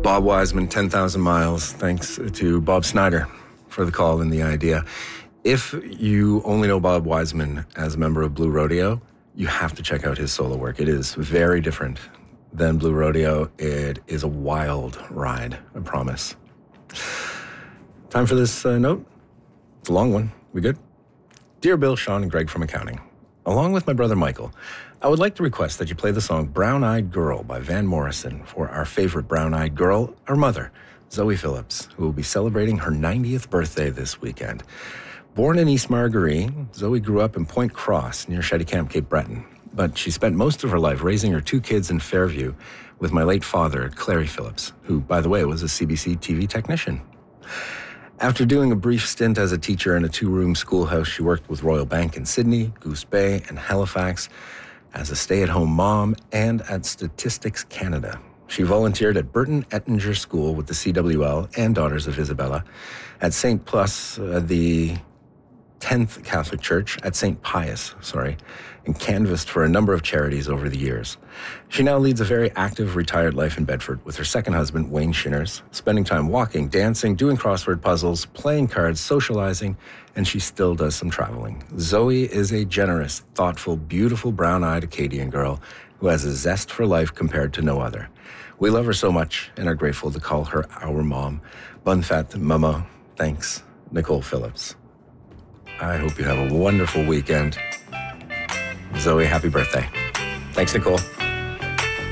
Bob Wiseman, 10,000 miles. Thanks to Bob Snyder for the call and the idea. If you only know Bob Wiseman as a member of Blue Rodeo, you have to check out his solo work. It is very different than Blue Rodeo. It is a wild ride, I promise. Time for this note. It's a long one. We good? Dear Bill, Sean, and Greg from accounting, along with my brother Michael, I would like to request that you play the song Brown-Eyed Girl by Van Morrison for our favorite brown-eyed girl, our mother, Zoe Phillips, who will be celebrating her 90th birthday this weekend. Born in East Margaree, Zoe grew up in Point Cross near Shettycamp, Cape Breton, but she spent most of her life raising her 2 kids in Fairview with my late father, Clary Phillips, who, by the way, was a CBC TV technician. After doing a brief stint as a teacher in a 2-room schoolhouse, she worked with Royal Bank in Sydney, Goose Bay, and Halifax as a stay-at-home mom and at Statistics Canada. She volunteered at Burton Ettinger School with the CWL and Daughters of Isabella, at St. Plus, the 10th Catholic Church, at St. Pius, and canvassed for a number of charities over the years. She now leads a very active retired life in Bedford with her second husband, Wayne Shinners, spending time walking, dancing, doing crossword puzzles, playing cards, socializing, and she still does some traveling. Zoe is a generous, thoughtful, beautiful, brown-eyed Acadian girl who has a zest for life compared to no other. We love her so much and are grateful to call her our mom. Bonne fête, Mama. Thanks, Nicole Phillips. I hope you have a wonderful weekend. Zoe, happy birthday. Thanks, Nicole.